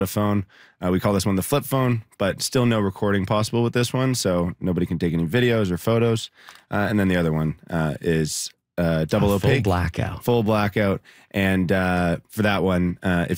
a phone. We call this one the flip phone, but still no recording possible with this one, so nobody can take any videos or photos. And then the other one is double opaque. Full blackout. Full blackout. And for that one, if